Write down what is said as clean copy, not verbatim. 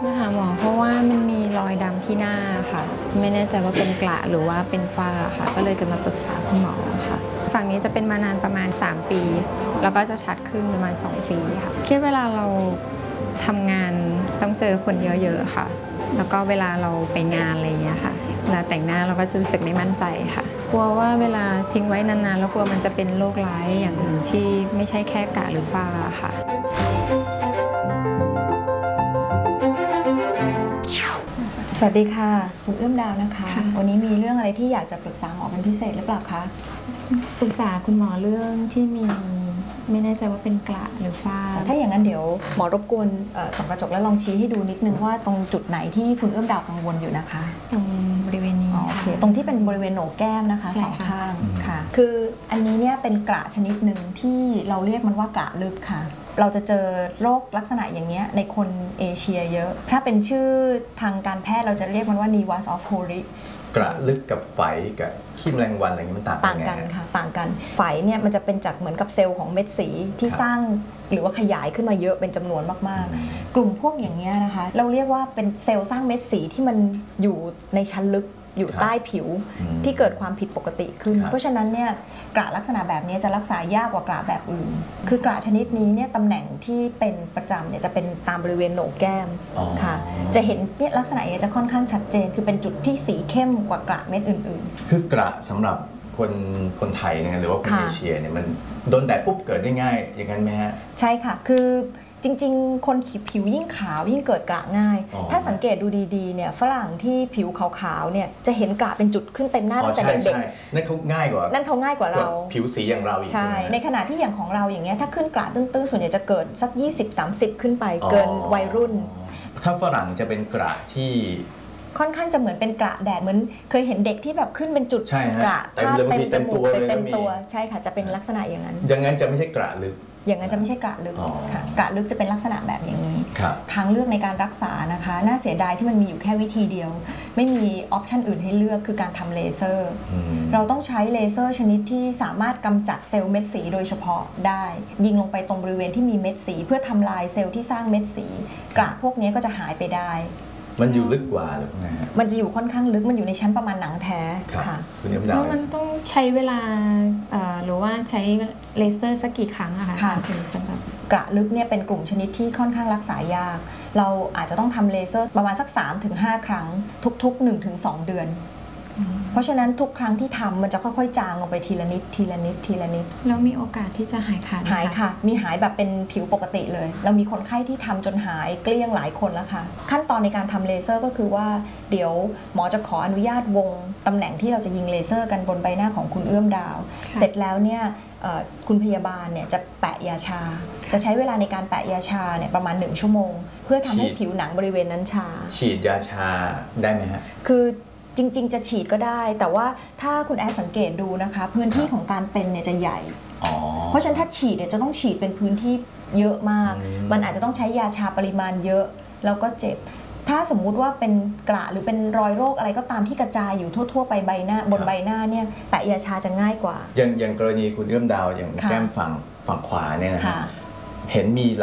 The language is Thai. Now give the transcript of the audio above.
มาหาหมอเพราะว่ามันมีรอยดำที่หน้าค่ะไม่แน่ใจว่าเป็นกระหรือว่าเป็นฝ้าค่ะก็เลยจะมาปรึกษาคุณหมอค่ะฝั่งนี้จะเป็นมานานประมาณ3 ปีแล้วก็จะชัดขึ้นประมาณ2 ปีค่ะคิดเวลาเราทำงานต้องเจอคนเยอะๆค่ะแล้วก็เวลาเราไปงานอะไรอย่างเงี้ยค่ะเวลาแต่งหน้าเราก็จะรู้สึกไม่มั่นใจค่ะกลัวว่าเวลาทิ้งไว้นานๆแล้วกลัวมันจะเป็นโรคร้ายอย่างอื่นที่ไม่ใช่แค่กระหรือฝ้าค่ะสวัสดีค่ะคุณเอื้อมดาวนะคะวันนี้มีเรื่องอะไรที่อยากจะปรึกษาหมอเป็นพิเศษหรือเปล่าคะปรึกษาคุณหมอเรื่องที่มีไม่แน่ใจว่าเป็นกระหรือฝ้าถ้าอย่างนั้นเดี๋ยวหมอรบกวนส่องกระจกแล้วลองชี้ให้ดูนิดนึงว่าตรงจุดไหนที่คุณเอื้อมดาวกังวลอยู่นะคะตรงบริเวณนี้โอเคตรงที่เป็นบริเวณโหนกแก้มนะคะสองข้างค่ะคืออันนี้เนี่ยเป็นกระชนิดหนึ่งที่เราเรียกมันว่ากระลึกค่ะเราจะเจอโรคลักษณะอย่างเงี้ยในคนเอเชียเยอะถ้าเป็นชื่อทางการแพทย์เราจะเรียกมันว่า Nevus of Cori กระลึกกับไฝกับขี้แมลงวันอะไรอย่างนี้มันต่างกันค่ะต่างกันไฝเนี่ยมันจะเป็นจากเหมือนกับเซลล์ของเม็ดสีที่สร้างหรือว่าขยายขึ้นมาเยอะเป็นจำนวนมากๆกลุ่มพวกอย่างเงี้ยนะคะเราเรียกว่าเป็นเซลล์สร้างเม็ดสีที่มันอยู่ในชั้นลึกอยู่ใต้ผิวที่เกิดความผิดปกติขึ้นเพราะฉะนั้นเนี่ยกระลักษณะแบบนี้จะรักษายากกว่ากระแบบอื่นคือกระชนิดนี้เนี่ยตำแหน่งที่เป็นประจำเนี่ยจะเป็นตามบริเวณโหนกแก้มค่ะจะเห็นเนี่ยลักษณะอย่างนี้จะค่อนข้างชัดเจนคือเป็นจุดที่สีเข้มกว่ากระเม็ดอื่นๆคือกระสำหรับคนไทยนะหรือว่าคนเอเชียเนี่ยมันโดนแดดปุ๊บเกิดได้ง่ายอย่างนั้นไหมฮะใช่ค่ะคือจริงๆคนผิวยิ่งขาวยิ่งเกิดกระง่ายถ้าสังเกตดูดีๆเนี่ยฝรั่งที่ผิวขาวๆเนี่ยจะเห็นกระเป็นจุดขึ้นเต็มหน้าตั้งแต่เด็กๆนั่นเขาง่ายกว่าเราผิวสีอย่างเราอีกใช่ในขณะที่อย่างของเราอย่างเงี้ยถ้าขึ้นกระตื้นๆส่วนใหญ่จะเกิดสัก20-30ขึ้นไปเกินวัยรุ่นถ้าฝรั่งจะเป็นกระที่ค่อนข้างจะเหมือนเป็นกระแดดเหมือนเคยเห็นเด็กที่แบบขึ้นเป็นจุดกระเต็มตัวใช่ค่ะจะเป็นลักษณะอย่างนั้นอย่างนั้นจะไม่ใช่กระลึกอย่างนั้นจะไม่ใช่กระลึกค่ะกระลึกจะเป็นลักษณะแบบอย่างนี้ทางเลือกในการรักษานะคะน่าเสียดายที่มันมีอยู่แค่วิธีเดียวไม่มีออปชันอื่นให้เลือกคือการทำเลเซอร์เราต้องใช้เลเซอร์ชนิดที่สามารถกำจัดเซลล์เม็ดสีโดยเฉพาะได้ยิงลงไปตรงบริเวณที่มีเม็ดสีเพื่อทำลายเซลล์ที่สร้างเม็ดสีกระพวกนี้ก็จะหายไปได้มันอยู่ลึกกว่าหรือไงมันจะอยู่ค่อนข้างลึกมันอยู่ในชั้นประมาณหนังแท้ค่ะแล้วมันต้องใช้เวลาหรือว่าใช้เลเซอร์สักกี่ครั้งอะคะถึงสำหรับกระลึกเนี่ยเป็นกลุ่มชนิดที่ค่อนข้างรักษายากเราอาจจะต้องทำเลเซอร์ประมาณสัก 3-5 ครั้งทุกๆ 1-2 เดือนเพราะฉะนั้นทุกครั้งที่ทำมันจะค่อยๆจางลงไปทีละนิดแล้วมีโอกาสที่จะหายขาดหายค่ะมีหายแบบเป็นผิวปกติเลยเรามีคนไข้ที่ทำจนหายเกลี้ยงหลายคนแล้วค่ะขั้นตอนในการทำเลเซอร์ก็คือว่าเดี๋ยวหมอจะขออนุญาตวงตำแหน่งที่เราจะยิงเลเซอร์กันบนใบหน้าของคุณเอื้อมดาวเสร็จแล้วเนี่ยคุณพยาบาลเนี่ยจะแปะยาชาจะใช้เวลาในการแปะยาชาเนี่ยประมาณ1 ชั่วโมงเพื่อทำให้ผิวหนังบริเวณนั้นชาฉีดยาชาได้ไหมฮะคือจริงๆจะฉีดก็ได้แต่ว่าถ้าคุณแอดสังเกตดูนะคะพื้นที่ของการเป็นเนี่ยจะใหญ่เพราะฉะนั้นถ้าฉีดเนี่ยจะต้องฉีดเป็นพื้นที่เยอะมากมันอาจจะต้องใช้ยาชาปริมาณเยอะแล้วก็เจ็บถ้าสมมุติว่าเป็นกระหรือเป็นรอยโรคอะไรก็ตามที่กระจายอยู่ทั่วๆไปใบหน้าบนใบหน้าเนี่ยแปะยาชาจะง่ายกว่าอย่างกรณีคุณเอื้อมดาวอย่างแก้มฝั่งขวาเนี่ยนะเห็นมี